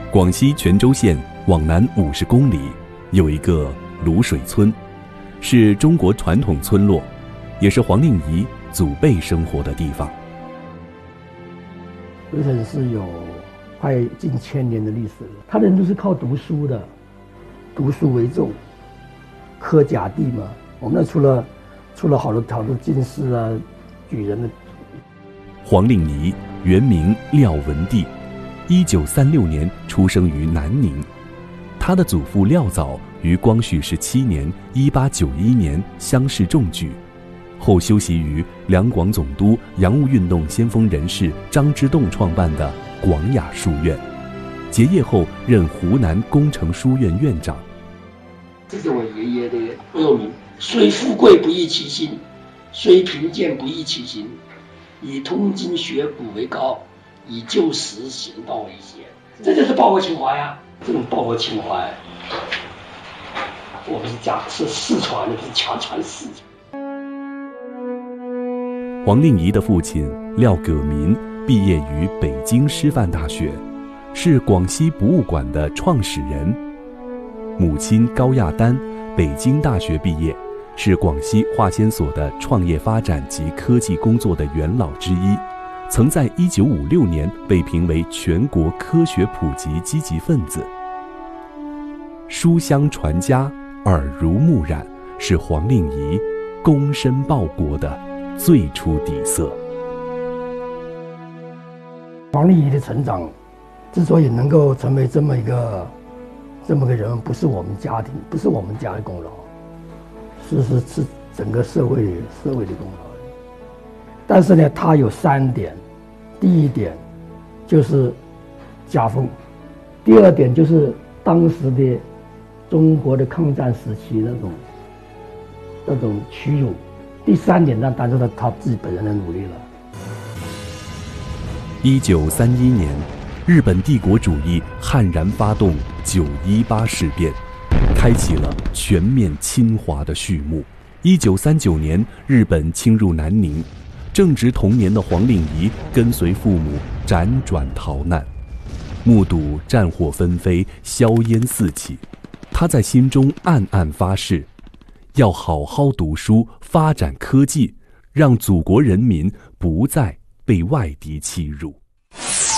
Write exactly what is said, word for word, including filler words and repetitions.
广西全州县往南五十公里有一个卤水村，是中国传统村落，也是黄令仪祖辈生活的地方。 潍城是有快近千年的历史了，他人都是靠读书的，读书为重，科甲第嘛。我们那出了出了好多好多进士啊、举人的。 黄令仪原名廖文帝，一九三六年出生于南宁。他的祖父廖藻于光绪十七年（一八九一年）乡试中举，后修习于两广总督、洋务运动先锋人士张之洞创办的广雅书院。结业后任湖南工程书院院长。 这是我爷爷的恶名：虽富贵不易其心，虽贫贱不易其行。以通经学古为高，以旧时行道为先。这就是报国情怀啊！这种报国情怀，我们是讲是世传的，不是强传世。 黄令仪的父亲廖葛民毕业于北京师范大学，是广西博物馆的创始人。母亲高亚丹北京大学毕业，是广西化纤所的创业发展及科技工作的元老之一，曾在一九五六年被评为全国科学普及积极分子。书香传家，耳濡目染，是黄令仪躬身报国的最初底色。 黄令仪的成长之所以能够成为这么一个这么个人，不是我们家庭，不是我们家的功劳，是是是整个社会社会的功劳。但是呢，他有三点：第一点就是家风，第二点就是当时的中国的抗战时期那种那种屈辱，第三点呢，当然是他自己本人的努力了。 一九三一年，日本帝国主义悍然发动九一八事变，开启了全面侵华的序幕。一九三九年，日本侵入南宁，正值童年的黄令仪跟随父母辗转逃难，目睹战火纷飞，硝烟四起，他在心中暗暗发誓，要好好读书，发展科技，让祖国人民不再被外敌欺辱。